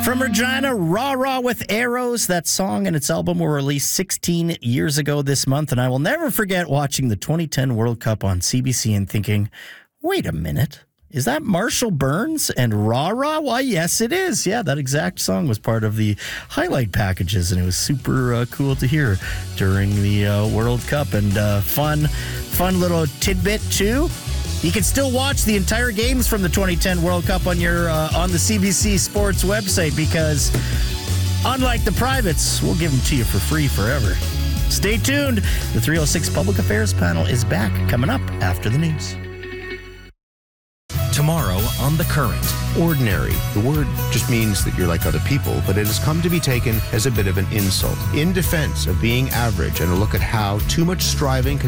From Regina, Rah Rah with Arrows. That song and its album were released 16 years ago this month, and I will never forget watching the 2010 World Cup on CBC and thinking, wait a minute, is that Marshall Burns and Rah Rah? Why, yes, it is. Yeah, that exact song was part of the highlight packages, and it was super cool to hear during the World Cup. And fun little tidbit, too. You can still watch the entire games from the 2010 World Cup on your on the CBC Sports website because, unlike the privates, we'll give them to you for free forever. Stay tuned. The 306 Public Affairs panel is back coming up after the news. Tomorrow on The Current. Ordinary. The word just means that you're like other people, but it has come to be taken as a bit of an insult. In defense of being average and a look at how too much striving can